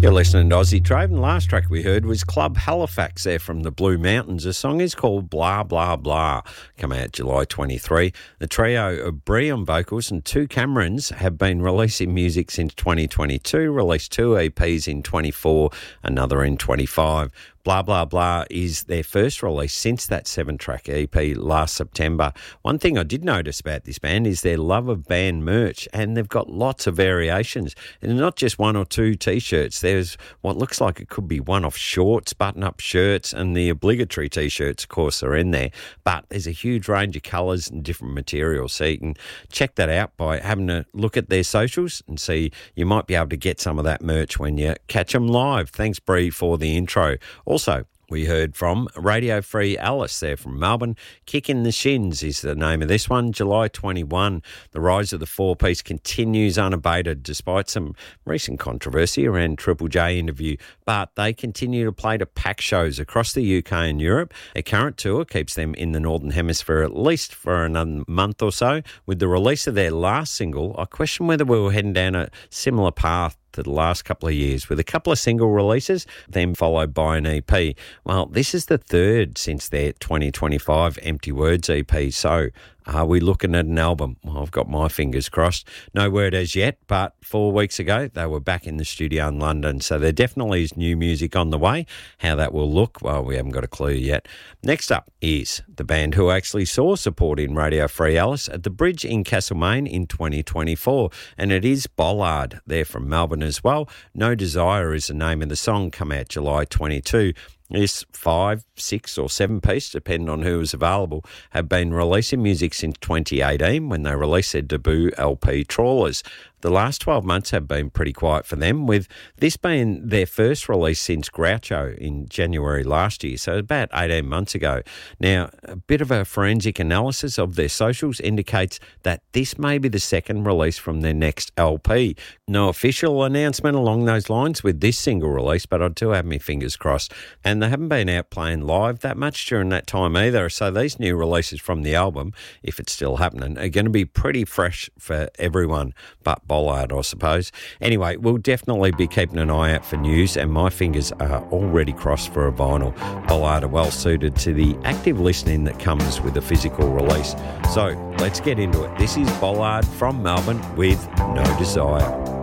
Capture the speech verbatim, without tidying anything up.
You're listening to Aussie Trade, and the last track we heard was Club Halifax there from the Blue Mountains. The song is called Blah Blah Blah, come out July twenty-third. The trio of Bree on vocals and two Camerons have been releasing music since twenty twenty-two, released two E Ps in twenty-four, another in twenty-five. Blah Blah Blah is their first release since that seven-track E P last September. One thing I did notice about this band is their love of band merch, and they've got lots of variations. And not just one or two T-shirts. There's what looks like it could be one-off shorts, button-up shirts, and the obligatory T-shirts, of course, are in there. But there's a huge range of colours and different materials, so you can check that out by having a look at their socials and see you might be able to get some of that merch when you catch them live. Thanks, Bree, for the intro. Also, we heard from Radio Free Alice there from Melbourne. Kicking the Shins is the name of this one, July twenty-first. The rise of the four-piece continues unabated despite some recent controversy around Triple J interview, but they continue to play to pack shows across the U K and Europe. Their current tour keeps them in the Northern Hemisphere at least for another month or so. With the release of their last single, I question whether we were heading down a similar path to the last couple of years, with a couple of single releases, then followed by an E P. Well, this is the third since their twenty twenty-five Empty Words E P, so are we looking at an album? Well, I've got my fingers crossed. No word as yet, but four weeks ago they were back in the studio in London, so there definitely is new music on the way. How that will look, well, we haven't got a clue yet. Next up is the band who actually saw support in Radio Free Alice at the Bridge in Castlemaine in twenty twenty-four, and it is Bollard. They're from Melbourne as well. No Desire is the name of the song, come out July twenty-second. This five, six or seven piece, depending on who is available, have been releasing music since twenty eighteen when they released their debut L P Trawlers. The last twelve months have been pretty quiet for them, with this being their first release since Groucho in January last year, so about eighteen months ago. Now, a bit of a forensic analysis of their socials indicates that this may be the second release from their next L P. No official announcement along those lines with this single release, but I do have my fingers crossed. And they haven't been out playing live that much during that time either, so these new releases from the album, if it's still happening, are going to be pretty fresh for everyone but Bollard, I suppose. Anyway, we'll definitely be keeping an eye out for news, and my fingers are already crossed for a vinyl. Bollard are well suited to the active listening that comes with a physical release. So let's get into it. This is Bollard from Melbourne with No Desire.